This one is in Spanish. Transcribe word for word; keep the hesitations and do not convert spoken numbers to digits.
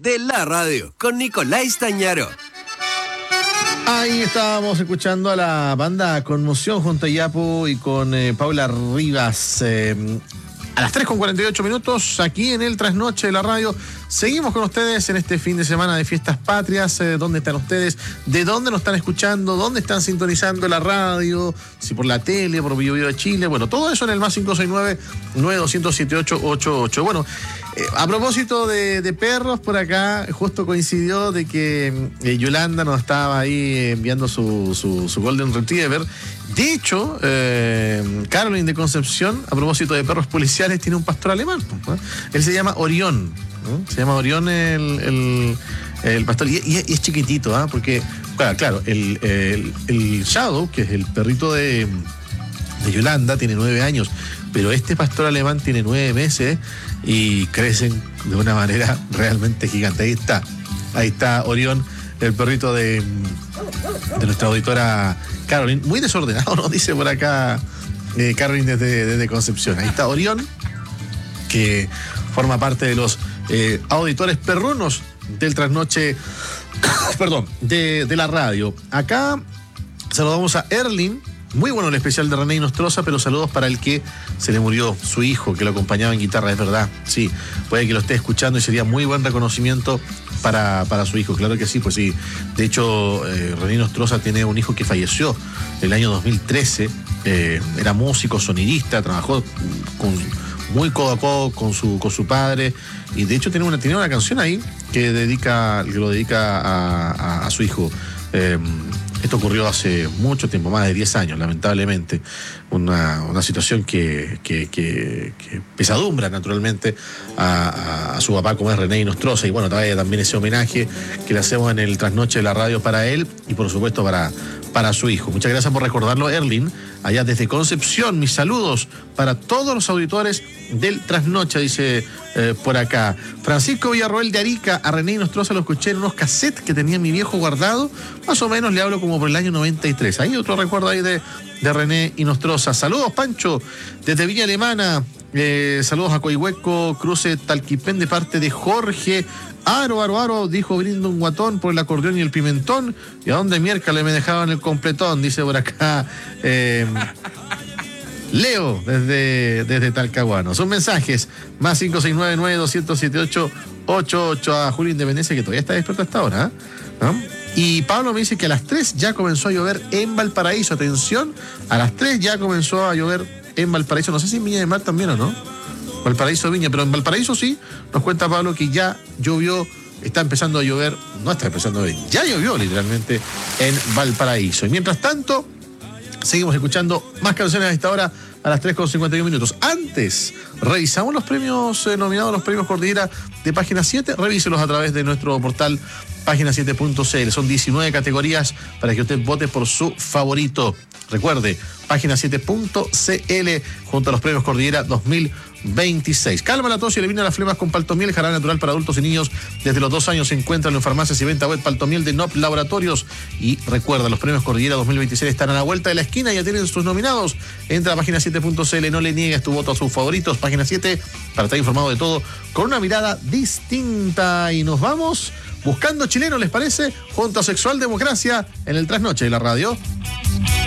de la radio con Nicolás Stañaro. Ahí estábamos escuchando a la banda Conmoción junto a Yapo y con eh, Paula Rivas. Eh, a las tres con cuarenta y ocho minutos, aquí en el Trasnoche de la radio. Seguimos con ustedes en este fin de semana de fiestas patrias. Eh, ¿Dónde están ustedes? ¿De dónde nos están escuchando? ¿Dónde están sintonizando la radio? Si por la tele, por Bio Bio de Chile. Bueno, todo eso en el más cinco seis nueve, nueve dos cero siete ocho ocho ocho. Bueno, eh, a propósito de, de perros, por acá justo coincidió de que eh, Yolanda nos estaba ahí enviando su, su, su Golden Retriever. De hecho, eh, Caroline de Concepción, a propósito de perros policiales, tiene un pastor alemán, ¿no? Él se llama Orión, ¿no? Se llama Orión el, el, el pastor, y, y, y es chiquitito, ¿eh? Porque, claro, claro el, el, el Shadow, que es el perrito de, de Yolanda, tiene nueve años, pero este pastor alemán tiene nueve meses y crecen de una manera realmente gigante. Ahí está, ahí está Orión, el perrito de, de nuestra auditora Caroline, muy desordenado, nos dice por acá eh, Caroline desde, desde Concepción. Ahí está Orión, que forma parte de los eh, auditores perrunos del Trasnoche, perdón, de, de la radio. Acá saludamos a Erlin. Muy bueno el especial de René Nostroza, pero saludos para el que se le murió su hijo, que lo acompañaba en guitarra, es verdad. Sí, puede que lo esté escuchando y sería muy buen reconocimiento para, para su hijo, claro que sí, pues sí. De hecho, eh, René Nostroza tiene un hijo que falleció el año dos mil trece, eh, era músico, sonidista, trabajó con, muy codo a codo con su, con su padre, y de hecho tiene una, tiene una canción ahí que, dedica, que lo dedica a, a, a su hijo. Eh, Esto ocurrió hace mucho tiempo, más de diez años, lamentablemente. Una, una situación que, que, que, que pesadumbra, naturalmente, a, a, a su papá, como es René Nostroza. Y bueno, también ese homenaje que le hacemos en el Trasnoche de la radio para él y, por supuesto, para, para su hijo. Muchas gracias por recordarlo, Erlin. Allá desde Concepción, mis saludos para todos los auditores del Trasnoche, dice eh, por acá. Francisco Villarroel de Arica, a René Nostroza lo escuché en unos cassettes que tenía mi viejo guardado. Más o menos le hablo como por el año noventa y tres. Hay otro recuerdo ahí de, de René y Nostroza. Saludos, Pancho, desde Villa Alemana. Eh, saludos a Coihueco, Cruce Talquipén, de parte de Jorge. Aro, aro, aro, dijo brindo un guatón por el acordeón y el pimentón. ¿Y a dónde miércoles me dejaban el completón? Dice por acá eh, Leo, desde, desde Talcahuano. Son mensajes, más cinco seis nueve, nueve dos cero siete ocho ocho ocho. A Julio Independencia, que todavía está despierto hasta ahora, ¿no? Y Pablo me dice que a las tres ya comenzó a llover en Valparaíso. Atención, a las tres ya comenzó a llover en Valparaíso. No sé si en Viña del Mar también o no. Valparaíso, Viña, pero en Valparaíso sí, nos cuenta Pablo que ya llovió, está empezando a llover, no está empezando a llover, ya llovió literalmente en Valparaíso. Y mientras tanto, seguimos escuchando más canciones a esta hora, a las tres con cincuenta y uno minutos. Antes, revisamos los premios eh, nominados, los premios Cordillera de Página siete, revíselos a través de nuestro portal página siete punto c l. Son diecinueve categorías para que usted vote por su favorito. Recuerde, página siete punto c l junto a los premios Cordillera dos mil veintiséis. Calma la tos y elimina las flemas con Paltomiel, jarabe natural para adultos y niños. Desde los dos años se encuentran en farmacias y venta web Paltomiel de N O P Laboratorios. Y recuerda, los premios Cordillera dos mil veintiséis están a la vuelta de la esquina, ya tienen sus nominados. Entra a página siete punto c l, no le niegues tu voto a sus favoritos. Página siete, para estar informado de todo con una mirada distinta. Y nos vamos buscando chilenos, ¿les parece? Junto a Sexual Democracia en el Trasnoche de la radio.